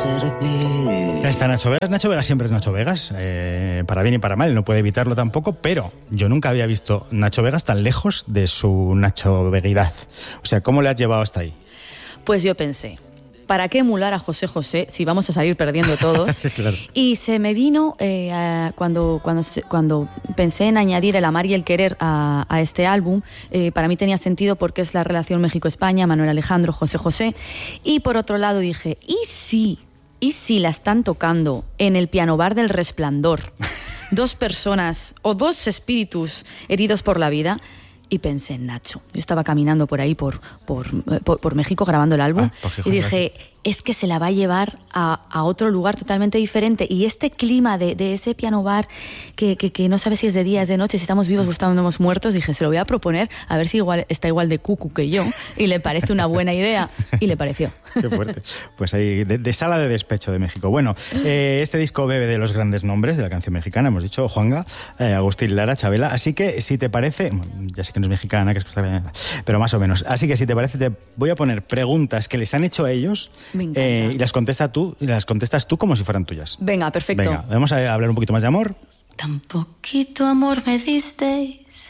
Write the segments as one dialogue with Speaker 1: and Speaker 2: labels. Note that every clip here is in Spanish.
Speaker 1: servir.
Speaker 2: Ya está Nacho Vegas. Nacho Vegas siempre es Nacho Vegas, para bien y para mal, no puede evitarlo tampoco, pero yo nunca había visto Nacho Vegas tan lejos de su Nacho Veguidad. O sea, ¿cómo le has llevado hasta ahí?
Speaker 3: Pues yo pensé, ¿para qué emular a José José si vamos a salir perdiendo todos?
Speaker 2: Claro.
Speaker 3: Y se me vino cuando pensé en añadir el amar y el querer a este álbum. Para mí tenía sentido porque es la relación México-España, Manuel Alejandro, José José. Y por otro lado dije, ¿y si la están tocando en el piano bar del Resplandor? Dos personas o dos espíritus heridos por la vida. Y pensé en Nacho. Yo estaba caminando por ahí, por México, grabando el álbum, y dije, es que se la va a llevar a otro lugar totalmente diferente. Y este clima de ese piano bar, que no sabe si es de día, es de noche, si estamos vivos o estamos muertos, dije, se lo voy a proponer, a ver si está igual de cucu que yo, y le parece una buena idea, y le pareció.
Speaker 2: Qué fuerte. Pues ahí, de sala de despecho de México. Bueno, este disco bebe de los grandes nombres de la canción mexicana, hemos dicho, Juanga, Agustín Lara, Chabela, así que si te parece, ya sé que no es mexicana, que es Costa Rica, pero más o menos, así que si te parece, te voy a poner preguntas que les han hecho a ellos, y las contestas tú como si fueran tuyas.
Speaker 3: Venga, perfecto.
Speaker 2: Venga, vamos a hablar un poquito más de amor.
Speaker 4: Tan poquito amor me disteis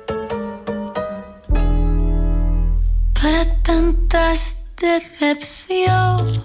Speaker 4: para tantas decepciones.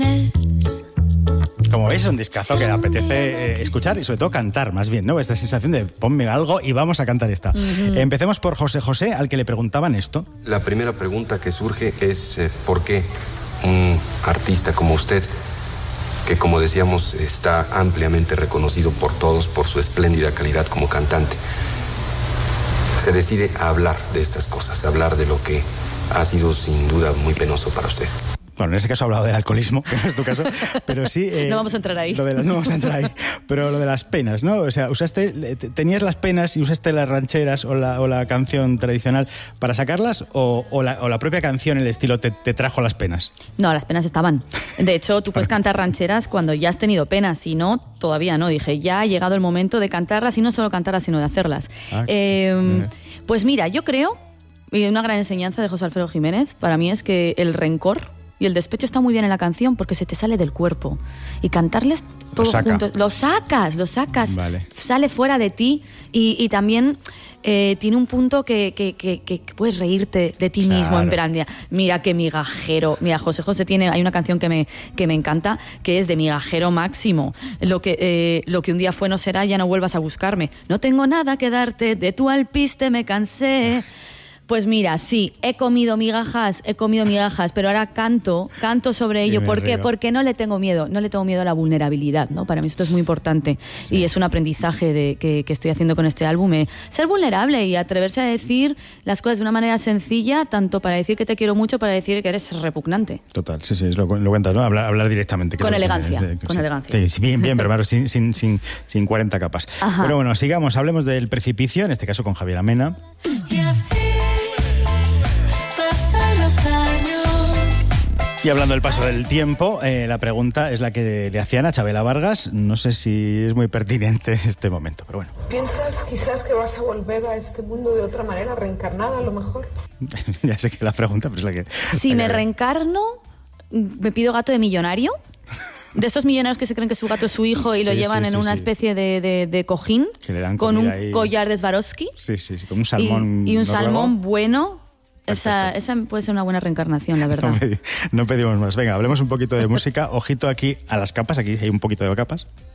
Speaker 2: Como veis, es un discazo que apetece escuchar y sobre todo cantar, más bien, ¿no? Esta sensación de ponme algo y vamos a cantar esta. Empecemos por José José, al que le preguntaban esto.
Speaker 5: La primera pregunta que surge es ¿por qué un artista como usted, que como decíamos está ampliamente reconocido por todos por su espléndida calidad como cantante, se decide a hablar de estas cosas, a hablar de lo que ha sido sin duda muy penoso para usted?
Speaker 2: Bueno, en ese caso he hablado del alcoholismo, que no es tu caso, pero sí...
Speaker 3: no vamos a entrar ahí.
Speaker 2: No vamos a entrar ahí, pero lo de las penas, ¿no? O sea, tenías las penas y usaste las rancheras o la canción tradicional para sacarlas, o la propia canción, el estilo, te trajo las penas.
Speaker 3: No, las penas estaban. De hecho, tú puedes cantar rancheras cuando ya has tenido penas, si no, todavía no. Dije, ya ha llegado el momento de cantarlas, y no solo cantarlas, sino de hacerlas. Pues mira, yo creo, y una gran enseñanza de José Alfredo Jiménez, para mí es que el rencor y el despecho está muy bien en la canción porque se te sale del cuerpo. Y cantarles todos juntos. Lo sacas. Vale. Sale fuera de ti y también tiene un punto que puedes reírte de ti mismo. En plan, mira qué migajero. Mira, José José hay una canción que me encanta, que es de migajero máximo. Lo que un día fue no será, ya no vuelvas a buscarme. No tengo nada que darte, de tu alpiste me cansé. Pues mira, sí, he comido migajas, pero ahora canto sobre ello. ¿Por qué? Porque no le tengo miedo a la vulnerabilidad, ¿no? Para mí esto es muy importante, y es un aprendizaje que estoy haciendo con este álbum, ser vulnerable y atreverse a decir las cosas de una manera sencilla, tanto para decir que te quiero mucho, para decir que eres repugnante.
Speaker 2: Total, sí, lo cuentas, ¿no? Hablar directamente.
Speaker 3: Con elegancia,
Speaker 2: Sí, bien, pero claro, sin 40 capas.
Speaker 3: Ajá.
Speaker 2: Pero bueno, sigamos, hablemos del Precipicio, en este caso con Javier Amena.
Speaker 4: Y así pasan los años.
Speaker 2: Y hablando del paso del tiempo, la pregunta es la que le hacían a Chabela Vargas. No sé si es muy pertinente este momento, pero bueno.
Speaker 6: ¿Piensas quizás que vas a volver a este mundo de otra manera, reencarnada a lo mejor?
Speaker 2: Ya sé que la pregunta, pero es la que...
Speaker 3: Si me reencarno, me pido gato de millonario. De estos millonarios que se creen que su gato es su hijo y lo llevan en una especie de cojín con un collar de Swarovski.
Speaker 2: Sí, con un salmón.
Speaker 3: Y un salmón bueno. Esa puede ser una buena reencarnación, la verdad.
Speaker 2: No pedimos más. Venga, hablemos un poquito de música. Ojito aquí a las capas. Aquí hay un poquito de capas.